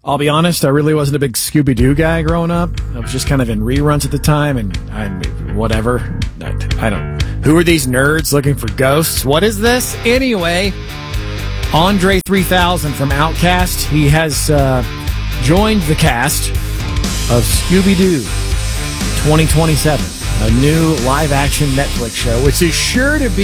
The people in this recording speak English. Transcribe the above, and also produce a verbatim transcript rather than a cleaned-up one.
I'll be honest, I really wasn't a big Scooby-Doo guy growing up. I was just kind of in reruns at the time, and I, whatever. I, I don't... Who are these nerds looking for ghosts? What is this? Anyway, Andre three thousand from Outkast, he has uh, joined the cast of Scooby-Doo twenty twenty-seven, a new live-action Netflix show, which is sure to be